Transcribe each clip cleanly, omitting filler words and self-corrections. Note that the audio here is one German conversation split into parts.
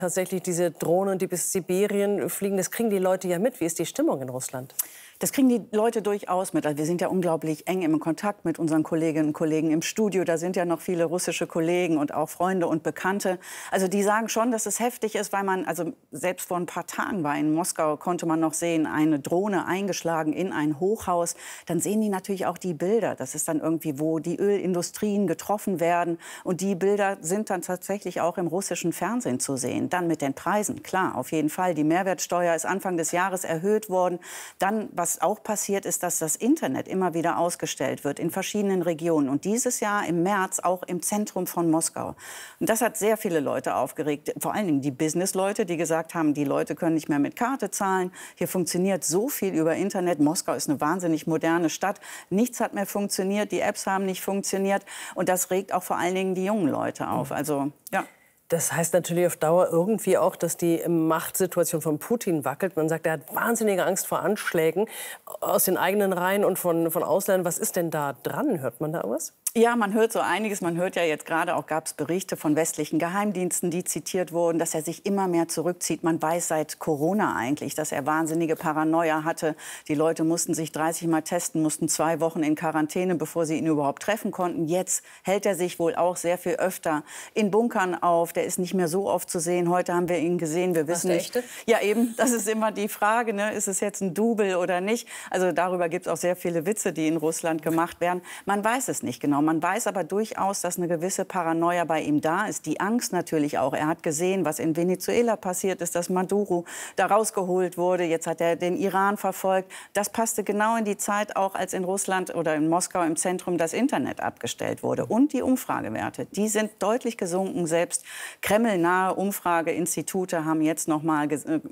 Tatsächlich diese Drohnen, die bis Sibirien fliegen, das kriegen die Leute ja mit. Wie ist die Stimmung in Russland? Das kriegen die Leute durchaus mit. Also wir sind ja unglaublich eng im Kontakt mit unseren Kolleginnen und Kollegen im Studio. Da sind ja noch viele russische Kollegen und auch Freunde und Bekannte. Also die sagen schon, dass es heftig ist, weil man, also selbst vor ein paar Tagen war in Moskau, konnte man noch sehen, eine Drohne eingeschlagen in ein Hochhaus. Dann sehen die natürlich auch die Bilder. Das ist dann irgendwie, wo die Ölindustrien getroffen werden. Und die Bilder sind dann tatsächlich auch im russischen Fernsehen zu sehen. Dann mit den Preisen, klar, auf jeden Fall. Die Mehrwertsteuer ist Anfang des Jahres erhöht worden. Dann, was auch passiert ist, dass das Internet immer wieder ausgestellt wird in verschiedenen Regionen. Und dieses Jahr im März auch im Zentrum von Moskau. Und das hat sehr viele Leute aufgeregt. Vor allen Dingen die Businessleute, die gesagt haben, die Leute können nicht mehr mit Karte zahlen. Hier funktioniert so viel über Internet. Moskau ist eine wahnsinnig moderne Stadt. Nichts hat mehr funktioniert. Die Apps haben nicht funktioniert. Und das regt auch vor allen Dingen die jungen Leute auf. Also, ja. Das heißt natürlich auf Dauer irgendwie auch, dass die Machtsituation von Putin wackelt. Man sagt, er hat wahnsinnige Angst vor Anschlägen aus den eigenen Reihen und von Ausländern. Was ist denn da dran? Hört man da was? Ja, man hört so einiges. Man hört ja jetzt gerade auch, gab es Berichte von westlichen Geheimdiensten, die zitiert wurden, dass er sich immer mehr zurückzieht. Man weiß seit Corona eigentlich, dass er wahnsinnige Paranoia hatte. Die Leute mussten sich 30 Mal testen, mussten 2 Wochen in Quarantäne, bevor sie ihn überhaupt treffen konnten. Jetzt hält er sich wohl auch sehr viel öfter in Bunkern auf. Der ist nicht mehr so oft zu sehen. Heute haben wir ihn gesehen. Wir wissen nicht. Echte? Ja, eben. Das ist immer die Frage, ne? Ist es jetzt ein Double oder nicht? Also darüber gibt es auch sehr viele Witze, die in Russland gemacht werden. Man weiß es nicht genau. Man weiß aber durchaus, dass eine gewisse Paranoia bei ihm da ist. Die Angst natürlich auch. Er hat gesehen, was in Venezuela passiert ist, dass Maduro da rausgeholt wurde. Jetzt hat er den Iran verfolgt. Das passte genau in die Zeit auch, als in Russland oder in Moskau im Zentrum das Internet abgestellt wurde. Und die Umfragewerte, die sind deutlich gesunken. Selbst kremlnahe Umfrageinstitute haben jetzt noch mal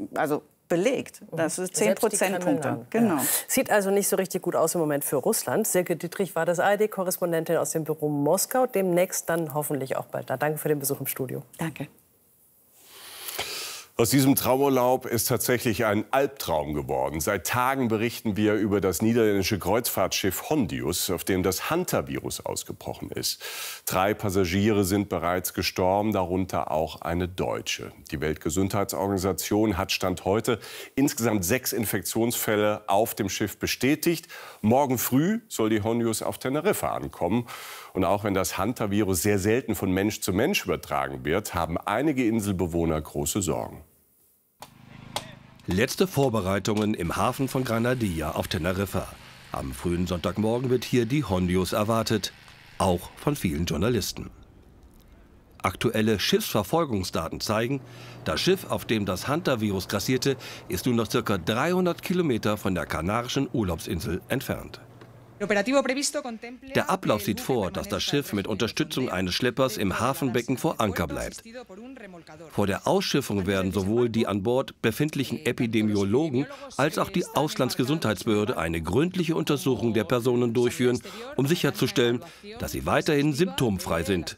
belegt. Das ist 10 Prozentpunkte. Genau. Ja. Sieht also nicht so richtig gut aus im Moment für Russland. Silke Dietrich war das ARD-Korrespondentin aus dem Büro Moskau. Demnächst dann hoffentlich auch bald da. Danke für den Besuch im Studio. Danke. Aus diesem Traumurlaub ist tatsächlich ein Albtraum geworden. Seit Tagen berichten wir über das niederländische Kreuzfahrtschiff Hondius, auf dem das Hantavirus ausgebrochen ist. 3 Passagiere sind bereits gestorben, darunter auch eine Deutsche. Die Weltgesundheitsorganisation hat Stand heute insgesamt 6 Infektionsfälle auf dem Schiff bestätigt. Morgen früh soll die Hondius auf Teneriffa ankommen. Und auch wenn das Hantavirus sehr selten von Mensch zu Mensch übertragen wird, haben einige Inselbewohner große Sorgen. Letzte Vorbereitungen im Hafen von Granadilla auf Teneriffa. Am frühen Sonntagmorgen wird hier die Hondius erwartet, auch von vielen Journalisten. Aktuelle Schiffsverfolgungsdaten zeigen, das Schiff, auf dem das Hantavirus grassierte, ist nun noch ca. 300 Kilometer von der kanarischen Urlaubsinsel entfernt. Der Ablauf sieht vor, dass das Schiff mit Unterstützung eines Schleppers im Hafenbecken vor Anker bleibt. Vor der Ausschiffung werden sowohl die an Bord befindlichen Epidemiologen als auch die Auslandsgesundheitsbehörde eine gründliche Untersuchung der Personen durchführen, um sicherzustellen, dass sie weiterhin symptomfrei sind.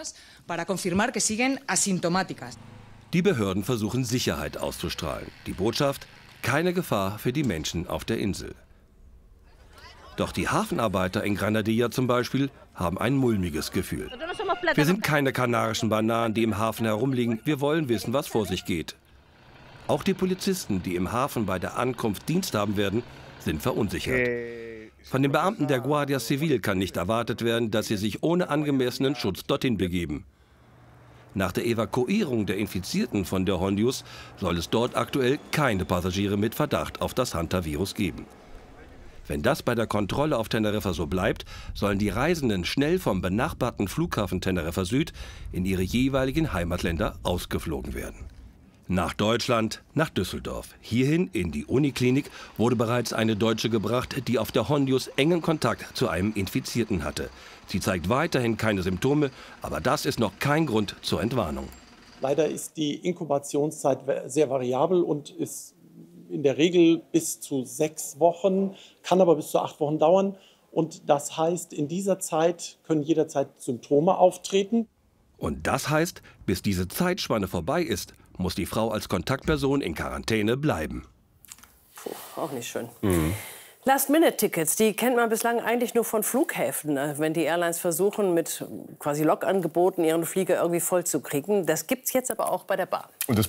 Die Behörden versuchen Sicherheit auszustrahlen. Die Botschaft: keine Gefahr für die Menschen auf der Insel. Doch die Hafenarbeiter in Granadilla zum Beispiel haben ein mulmiges Gefühl. Wir sind keine kanarischen Bananen, die im Hafen herumliegen. Wir wollen wissen, was vor sich geht. Auch die Polizisten, die im Hafen bei der Ankunft Dienst haben werden, sind verunsichert. Von den Beamten der Guardia Civil kann nicht erwartet werden, dass sie sich ohne angemessenen Schutz dorthin begeben. Nach der Evakuierung der Infizierten von der Hondius soll es dort aktuell keine Passagiere mit Verdacht auf das Hantavirus geben. Wenn das bei der Kontrolle auf Teneriffa so bleibt, sollen die Reisenden schnell vom benachbarten Flughafen Teneriffa Süd in ihre jeweiligen Heimatländer ausgeflogen werden. Nach Deutschland, nach Düsseldorf. Hierhin in die Uniklinik wurde bereits eine Deutsche gebracht, die auf der Hondius engen Kontakt zu einem Infizierten hatte. Sie zeigt weiterhin keine Symptome, aber das ist noch kein Grund zur Entwarnung. Leider ist die Inkubationszeit sehr variabel und ist in der Regel bis zu 6 Wochen, kann aber bis zu 8 Wochen dauern. Und das heißt, in dieser Zeit können jederzeit Symptome auftreten. Und das heißt, bis diese Zeitspanne vorbei ist, muss die Frau als Kontaktperson in Quarantäne bleiben. Puh, auch nicht schön. Last-Minute-Tickets, die kennt man bislang eigentlich nur von Flughäfen, wenn die Airlines versuchen, mit quasi Lokangeboten ihren Flieger irgendwie voll zu kriegen. Das gibt's jetzt aber auch bei der Bahn. Und das